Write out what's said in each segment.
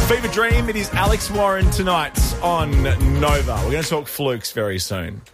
Fever Dream, it is Alex Warren tonight on Nova. We're going to talk flukes very soon.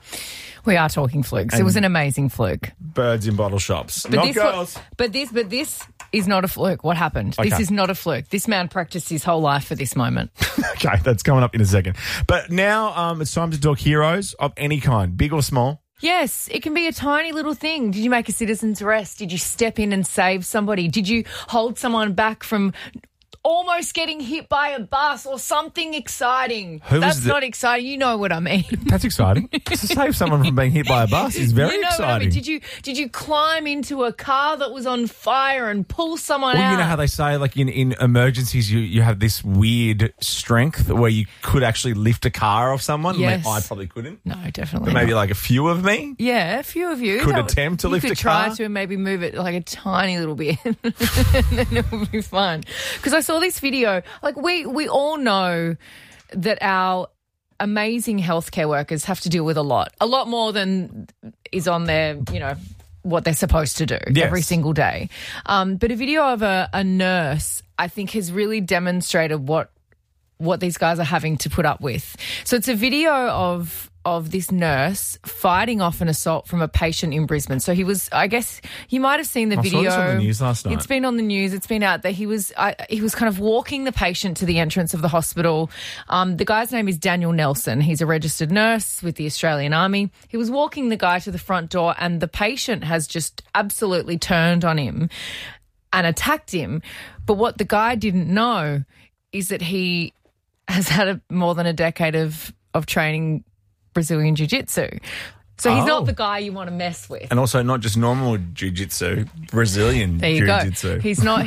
We are talking flukes. It was an amazing fluke. Birds in bottle shops. But Not this girls. But this is not a fluke. What happened? Okay. This is not a fluke. This man practiced his whole life for this moment. Okay, that's coming up in a second. But now it's time to talk heroes of any kind, big or small. Yes, it can be a tiny little thing. Did you make a citizen's arrest? Did you step in and save somebody? Did you hold someone back from almost getting hit by a bus or something exciting? That's not exciting. You know what I mean. That's exciting. To save someone from being hit by a bus is very exciting. What I mean. Did you climb into a car that was on fire and pull someone out? Well, you know how they say, like in emergencies, you have this weird strength where you could actually lift a car off someone. Yes. I probably couldn't. No, definitely But maybe not. like a few of me. Yeah, a few of you Could attempt to lift a You could try car. to and maybe move it like a tiny little bit, and then it would be fun. Because I saw this video. Like we all know that our amazing healthcare workers have to deal with a lot more than is on their, what they're supposed to do every single day. But a video of a nurse, I think, has really demonstrated what these guys are having to put up with. So it's a video of this nurse fighting off an assault from a patient in Brisbane. So he was, I guess you might have seen the video. I saw this on the news last night. It's been on the news. It's been out there. He was kind of walking the patient to the entrance of the hospital. The guy's name is Daniel Nelson. He's a registered nurse with the Australian Army. He was walking the guy to the front door and the patient has just absolutely turned on him and attacked him. But what the guy didn't know is that he has had more than a decade of training Brazilian Jiu-Jitsu. So he's not the guy you want to mess with. And also not just normal jiu-jitsu, Brazilian there you jiu-jitsu. go. He's not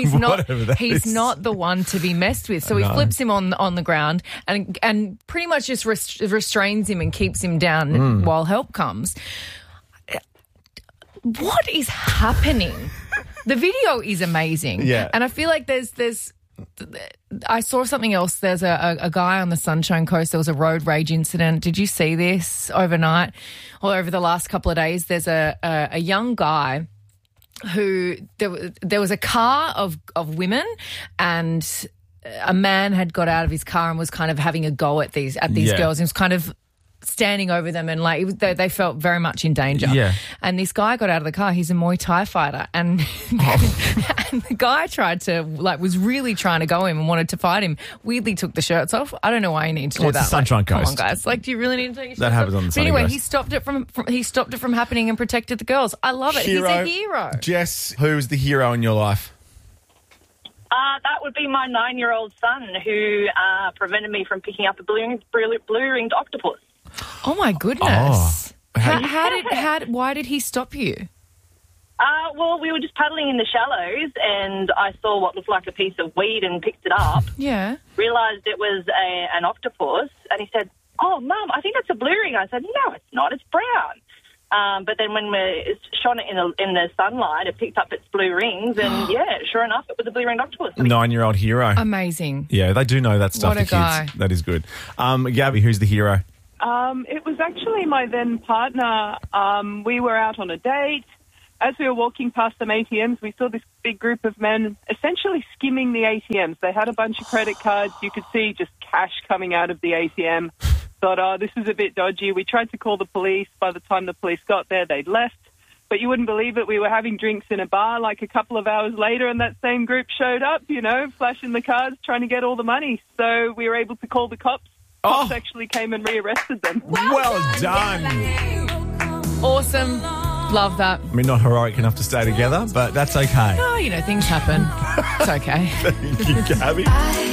he's is. not the one to be messed with. So he flips him on the ground and pretty much just restrains him and keeps him down while help comes. What is happening? The video is amazing. Yeah. And I feel like there's I saw something else. There's a guy on the Sunshine Coast. There was a road rage incident. Did you see this overnight or over the last couple of days? There's a young guy who there was a car of women and a man had got out of his car and was kind of having a go at these girls. And was kind of standing over them and they felt very much in danger. Yeah. And this guy got out of the car. He's a Muay Thai fighter and and the guy was really trying to go him and wanted to fight him. Weirdly took the shirts off. I don't know why you need to do it's that. the Sunshine Coast. Come on, guys. Do you really need to take your shirts That happens off? on the But Sunny anyway, Coast. he stopped it from happening and protected the girls. I love it. He's a hero. Jess, who's the hero in your life? That would be my 9-year-old son who prevented me from picking up a blue-ringed octopus. Oh my goodness! Why did he stop you? Well, we were just paddling in the shallows, and I saw what looked like a piece of weed and picked it up. Yeah. Realised it was an octopus, and he said, "Oh, Mum, I think that's a blue ring." I said, "No, it's not. It's brown." But then when we shone it in the sunlight, it picked up its blue rings, and sure enough, it was a blue-ringed octopus. 9-year-old hero. Amazing. Yeah, they do know that stuff. What a the kids. guy. That is good. Gabby, who's the hero? It was actually my then partner. We were out on a date. As we were walking past some ATMs, we saw this big group of men essentially skimming the ATMs. They had a bunch of credit cards. You could see just cash coming out of the ATM. Thought, this is a bit dodgy. We tried to call the police. By the time the police got there, they'd left. But you wouldn't believe it. We were having drinks in a bar like a couple of hours later, and that same group showed up, flashing the cards, trying to get all the money. So we were able to call the cops. Cops actually came and rearrested them. Well done. Awesome. Love that. I mean, not heroic enough to stay together, but that's okay. Oh, things happen. It's okay. Thank you, Gabby.